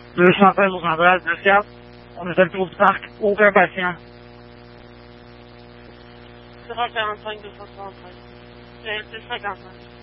213 au central, 2-4. On a fait le tour du parc. Aucun patient. 045 265. C'est 55.